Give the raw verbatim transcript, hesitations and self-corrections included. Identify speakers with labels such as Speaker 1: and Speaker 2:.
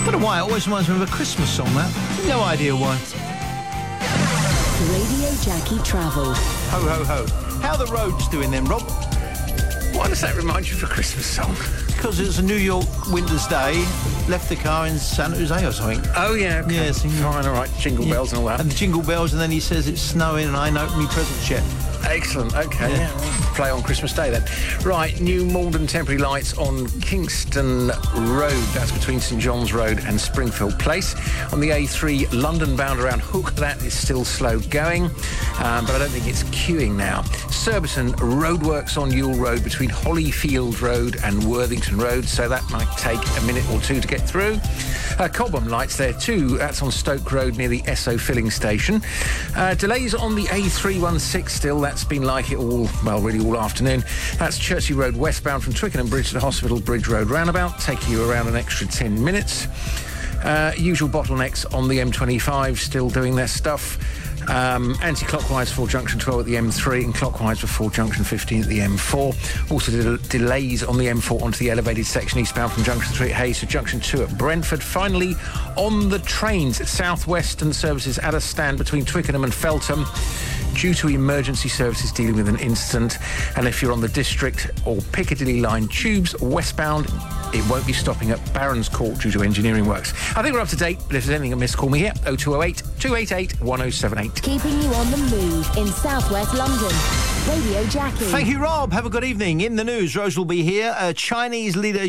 Speaker 1: Don't know why, it always reminds me of a Christmas song, that. No idea why.
Speaker 2: Radio Jackie Travel.
Speaker 1: Ho, ho, ho. How are the roads doing then, Rob?
Speaker 3: Why does that remind you of a Christmas song?
Speaker 1: Because it's a New York winter's day, left the car in San Jose or something.
Speaker 3: Oh, yeah, okay.
Speaker 1: Yes,
Speaker 3: fine, all right, jingle
Speaker 1: yeah.
Speaker 3: bells and all that.
Speaker 1: And the jingle bells, and then he says it's snowing and I ain't opened me presents yet.
Speaker 3: Excellent, OK.
Speaker 1: Yeah.
Speaker 3: Yeah. Play on Christmas Day, then. Right, new Malden temporary lights on Kingston Road. That's between St John's Road and Springfield Place. On the A three, London bound around Hook, that is still slow going, um, but I don't think it's queuing now. Surbiton, roadworks on Ewell Road between Hollyfield Road and Worthington Road, so that might take a minute or two to get through. Uh, Cobham lights there too. That's on Stoke Road near the Esso filling station. Uh, delays on the A three sixteen still. That's been like it all, well, really all afternoon. That's Chertsey Road westbound from Twickenham Bridge to the Hospital Bridge Road roundabout, taking you around an extra ten minutes. Uh, usual bottlenecks on the M twenty-five still doing their stuff. Um, anti-clockwise for junction twelve at the M three and clockwise for junction fifteen at the M four. Also de- delays on the M four onto the elevated section eastbound from junction three at Hayes to junction two at Brentford. Finally, on the trains, South Western services at a stand between Twickenham and Feltham due to emergency services dealing with an incident. And if you're on the District or Piccadilly line tubes westbound, it won't be stopping at Barons Court due to engineering works. I think we're up to date, but if there's anything amiss, call me here, oh two oh eight, two eight eight, one oh seven eight.
Speaker 2: Keeping you on the move in southwest London. Radio Jackie.
Speaker 1: Thank you, Rob. Have a good evening. In the news, Rose will be here. Uh, Chinese leader